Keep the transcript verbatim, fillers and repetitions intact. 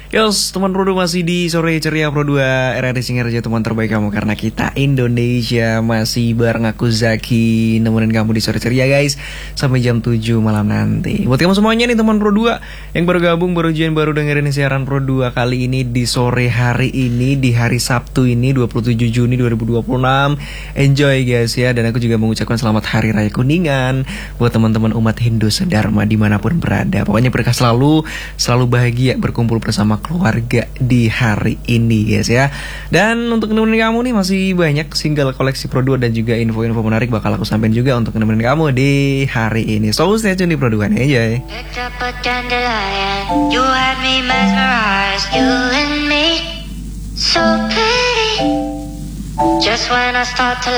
Yos, teman Pro dua masih di sore ceria Pro dua R R D Singarja, teman terbaik kamu karena kita Indonesia. Masih bareng aku Zaki, nemenin kamu di sore ceria guys sampai jam tujuh malam nanti. Buat kamu semuanya nih teman Pro dua yang baru gabung, baru join, baru dengerin siaran Pro dua kali ini di sore hari ini, di hari Sabtu ini dua puluh tujuh Juni dua ribu dua puluh enam. Enjoy guys ya. Dan aku juga mengucapkan selamat Hari Raya Kuningan buat teman-teman umat Hindu sedharma dimanapun berada. Pokoknya berkah selalu, selalu bahagia berkumpul bersama keluarga di hari ini guys ya. Dan untuk nemenin kamu nih masih banyak single koleksi Pro dua dan juga info-info menarik bakal aku sampein juga untuk nemenin kamu di hari ini. So stay tune di Pro dua nih aja. You had me mesmerized, you and me, so pretty. Just when I start to